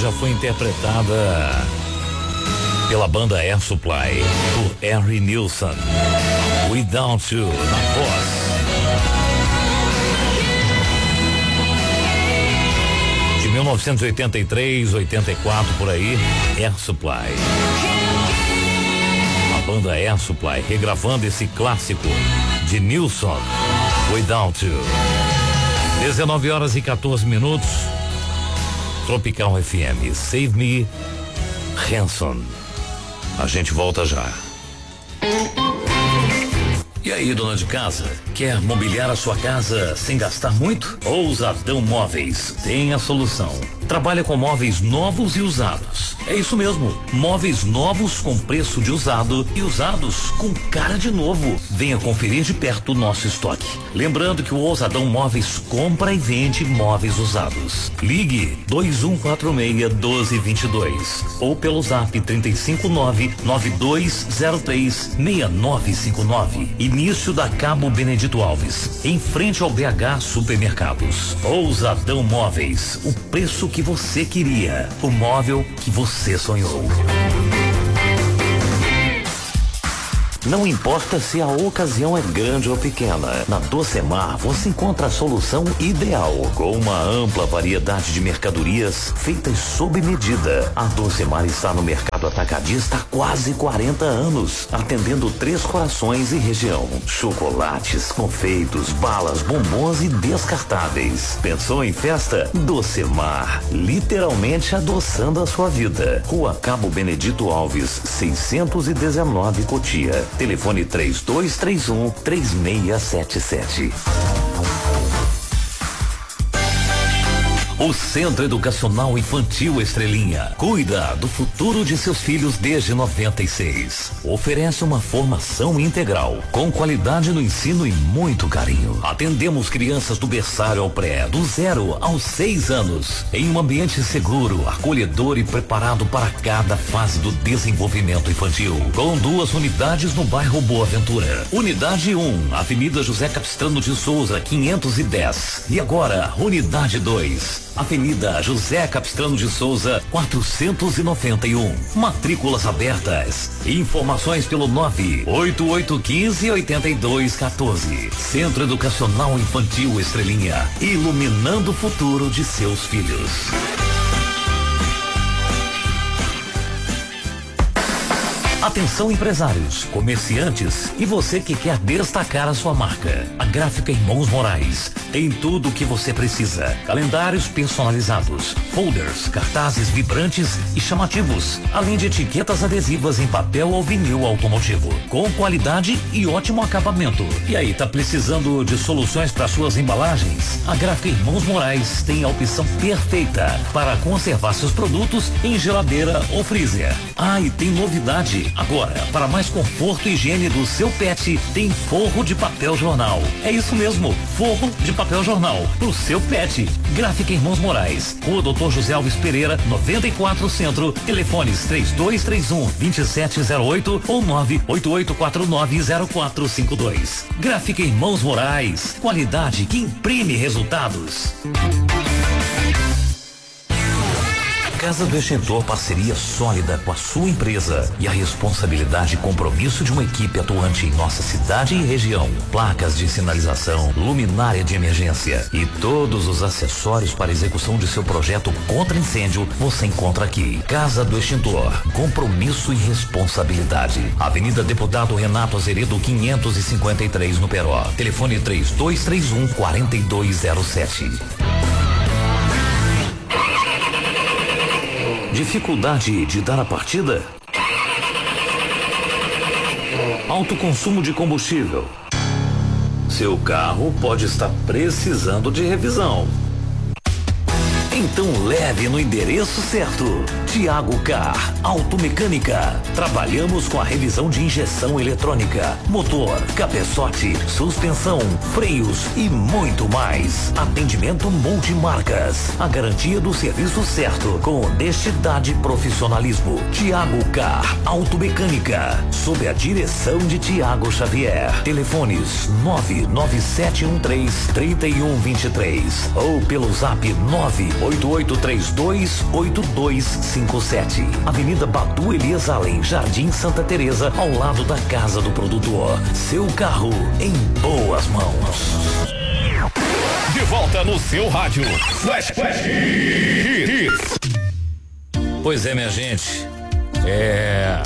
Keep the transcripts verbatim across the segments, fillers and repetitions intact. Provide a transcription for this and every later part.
já foi interpretada pela banda Air Supply, por Harry Nilsson. Without You, na voz. De mil novecentos e oitenta e três, oitenta e quatro, por aí, Air Supply. A banda Air Supply regravando esse clássico de Nilsson, Without You. dezenove horas e quatorze minutos. Tropical F M, Save Me, Hanson. A gente volta já. E aí, dona de casa, quer mobiliar a sua casa sem gastar muito? Ousadão Móveis tem a solução. Trabalha com móveis novos e usados. É isso mesmo, móveis novos com preço de usado e usados com cara de novo. Venha conferir de perto o nosso estoque. Lembrando que o Ousadão Móveis compra e vende móveis usados. Ligue dois um quatro seis, um dois dois dois ou pelo zap três cinco nove, nove dois zero três, seis nove cinco nove. Início da Cabo Benedito Alves, em frente ao B H Supermercados. Ousadão Móveis, o preço que você queria, o móvel que você sonhou. Não importa se a ocasião é grande ou pequena, na Docemar você encontra a solução ideal, com uma ampla variedade de mercadorias feitas sob medida. A Docemar está no mercado atacadista há quase quarenta anos, atendendo Três Corações e região. Chocolates, confeitos, balas, bombons e descartáveis. Pensou em festa? Docemar, literalmente adoçando a sua vida. Rua Cabo Benedito Alves, seiscentos e dezenove, Cotia. Telefone três dois três um, três seis sete sete. O Centro Educacional Infantil Estrelinha cuida do futuro de seus filhos desde noventa e seis. Oferece uma formação integral, com qualidade no ensino e muito carinho. Atendemos crianças do berçário ao pré, do zero aos seis anos, em um ambiente seguro, acolhedor e preparado para cada fase do desenvolvimento infantil. Com duas unidades no bairro Boa Ventura. Unidade um, Avenida José Capistrano de Souza, quinhentos e dez. E agora, Unidade dois. Avenida José Capistrano de Souza, quatrocentos e noventa e um. Matrículas abertas. Informações pelo nove oito oito um cinco, oito dois um quatro. Centro Educacional Infantil Estrelinha, iluminando o futuro de seus filhos. Atenção empresários, comerciantes e você que quer destacar a sua marca. A Gráfica Irmãos Moraes tem tudo o que você precisa. Calendários personalizados, folders, cartazes vibrantes e chamativos, além de etiquetas adesivas em papel ou vinil automotivo, com qualidade e ótimo acabamento. E aí, tá precisando de soluções para suas embalagens? A Gráfica Irmãos Moraes tem a opção perfeita para conservar seus produtos em geladeira ou freezer. Ah, e tem novidade. Agora, para mais conforto e higiene do seu pet, tem forro de papel jornal. É isso mesmo, forro de papel jornal pro seu pet. Gráfica Irmãos Moraes, Rua doutor José Alves Pereira, noventa e quatro, Centro. Telefones três dois três um, dois sete zero oito ou nove oito oito quatro nove zero quatro cinco dois. Gráfica Irmãos Moraes, qualidade que imprime resultados. Casa do Extintor, parceria sólida com a sua empresa e a responsabilidade e compromisso de uma equipe atuante em nossa cidade e região. Placas de sinalização, luminária de emergência e todos os acessórios para execução de seu projeto contra incêndio você encontra aqui. Casa do Extintor, compromisso e responsabilidade. Avenida Deputado Renato Azeredo, quinhentos e cinquenta e três, no Peró. Telefone três dois três um, quatro dois zero sete. Dificuldade de dar a partida? Alto consumo de combustível. Seu carro pode estar precisando de revisão. Então leve no endereço certo. Tiago Car, Automecânica. Trabalhamos com a revisão de injeção eletrônica, motor, cabeçote, suspensão, freios e muito mais. Atendimento multimarcas. A garantia do serviço certo, com honestidade e profissionalismo. Tiago Car, Automecânica. Sob a direção de Tiago Xavier. Telefones nove nove sete um três, três um dois três ou pelo zap nove oito oito três dois oito dois cinco sete. Avenida Badu Elias Allen, Jardim Santa Teresa, ao lado da Casa do Produtor. Seu carro em boas mãos. De volta no seu rádio. Flash, Flash Hits. Pois é, minha gente. É...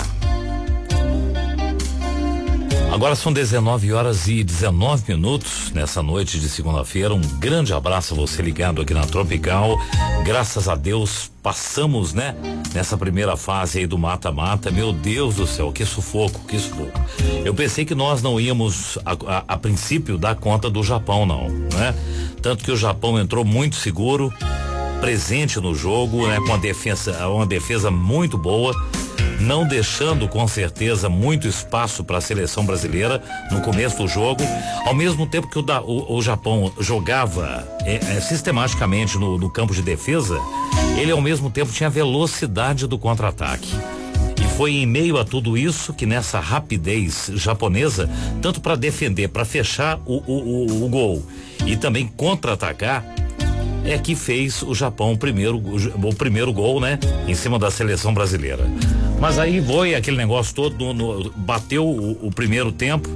Agora são dezenove horas e dezenove minutos nessa noite de segunda-feira. Um grande abraço a você ligado aqui na Tropical. Graças a Deus passamos, né? Nessa primeira fase aí do mata-mata. Meu Deus do céu, que sufoco, que sufoco. Eu pensei que nós não íamos a, a, a princípio dar conta do Japão, não, né? Tanto que o Japão entrou muito seguro, presente no jogo, né? Com a defesa, uma defesa muito boa, não deixando com certeza muito espaço para a seleção brasileira no começo do jogo, ao mesmo tempo que o, da, o, o Japão jogava é, é, sistematicamente no, no campo de defesa, ele ao mesmo tempo tinha velocidade do contra-ataque. E foi em meio a tudo isso que nessa rapidez japonesa, tanto para defender, para fechar o, o, o, o gol e também contra-atacar, é que fez o Japão o primeiro, o, o primeiro gol, né? Em cima da seleção brasileira. Mas aí foi aquele negócio todo, no, no, bateu o, o primeiro tempo.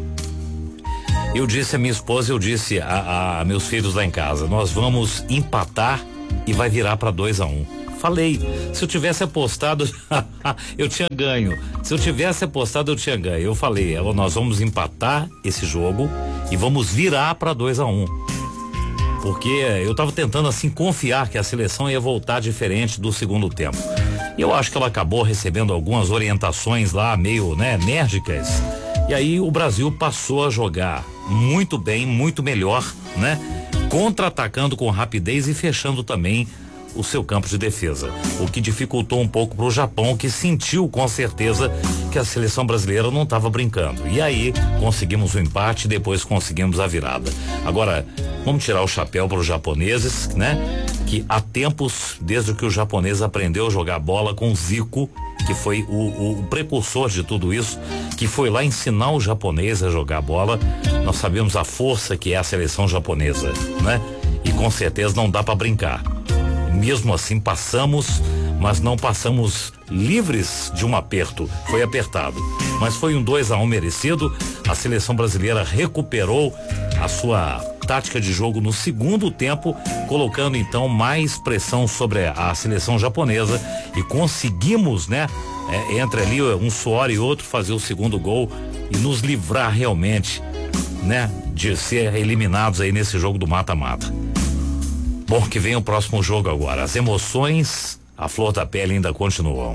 Eu disse a minha esposa, eu disse a, a meus filhos lá em casa, nós vamos empatar e vai virar para dois a um. Falei, se eu tivesse apostado, eu tinha ganho. Se eu tivesse apostado, eu tinha ganho. Eu falei, nós vamos empatar esse jogo e vamos virar para dois a um. Porque eu estava tentando assim confiar que a seleção ia voltar diferente do segundo tempo. E eu acho que ela acabou recebendo algumas orientações lá meio, né, enérgicas. E aí o Brasil passou a jogar muito bem, muito melhor, né? Contra-atacando com rapidez e fechando também o seu campo de defesa, o que dificultou um pouco para o Japão, que sentiu com certeza que a seleção brasileira não estava brincando. E aí conseguimos o empate e depois conseguimos a virada. Agora vamos tirar o chapéu para os japoneses, né? Que há tempos, desde que o japonês aprendeu a jogar bola com o Zico, que foi o, o precursor de tudo isso, que foi lá ensinar o japonês a jogar bola, nós sabemos a força que é a seleção japonesa, né? E com certeza não dá para brincar. Mesmo assim passamos, mas não passamos livres de um aperto. Foi apertado, mas foi um dois a um merecido. A seleção brasileira recuperou a sua tática de jogo no segundo tempo, colocando então mais pressão sobre a seleção japonesa e conseguimos, né? É, entre ali um suor e outro fazer o segundo gol e nos livrar realmente, né? De ser eliminados aí nesse jogo do mata-mata. Bom, que vem o próximo jogo agora. As emoções, a flor da pele ainda continuam.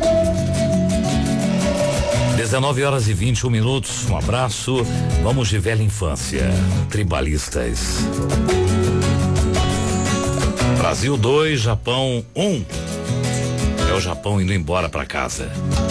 dezenove horas e vinte e um minutos. Um abraço. Vamos de velha infância. Tribalistas. Brasil dois, Japão um. É o Japão indo embora para casa.